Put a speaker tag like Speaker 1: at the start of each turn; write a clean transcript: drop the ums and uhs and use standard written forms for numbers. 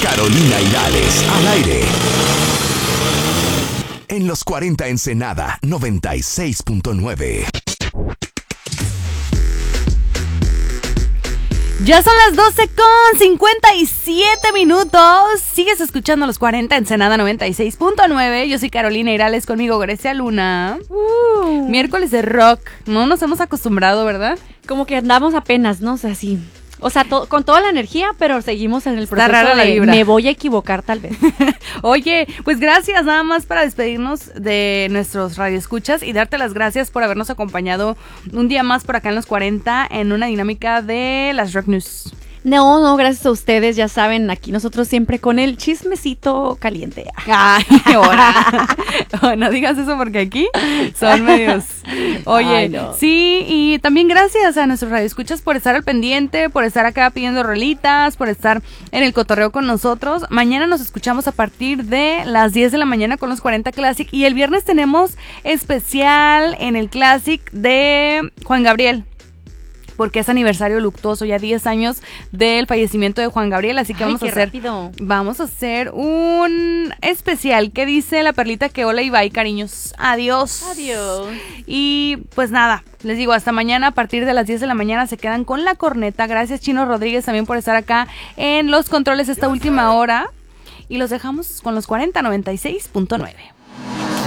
Speaker 1: Carolina Hirales, al aire. En los 40 Ensenada, 96.9.
Speaker 2: Ya son las 12:57. Sigues escuchando los 40 Ensenada 96.9. Yo soy Carolina Hirales, conmigo Grecia Luna. Miércoles de rock. No nos hemos acostumbrado, ¿verdad?
Speaker 3: Como que andamos apenas, ¿no? O sea, sí. O sea, con toda la energía, pero seguimos en el proceso.
Speaker 2: Está rara la vibra.
Speaker 3: Me voy a equivocar tal vez.
Speaker 2: Oye, pues gracias nada más para despedirnos de nuestros radioescuchas y darte las gracias por habernos acompañado un día más por acá en los 40 en una dinámica de las Rock News.
Speaker 3: No, gracias a ustedes, ya saben, aquí nosotros siempre con el chismecito caliente.
Speaker 2: Ay, ahora. No digas eso porque aquí son medios. Oye,
Speaker 3: ay, no.
Speaker 2: Sí, y también gracias a nuestros radioescuchas por estar al pendiente, por estar acá pidiendo rolitas, por estar en el cotorreo con nosotros. Mañana nos escuchamos a partir de las 10 de la mañana con los 40 Classic y el viernes tenemos especial en el Classic de Juan Gabriel, porque es aniversario luctuoso, ya 10 años del fallecimiento de Juan Gabriel, así que vamos a hacer un especial. ¿Qué dice la perlita? Que hola y bye, cariños. Adiós. Y pues nada, les digo, hasta mañana a partir de las 10 de la mañana se quedan con la corneta. Gracias, Chino Rodríguez, también por estar acá en los controles esta última hora. Y los dejamos con los 40 96.9.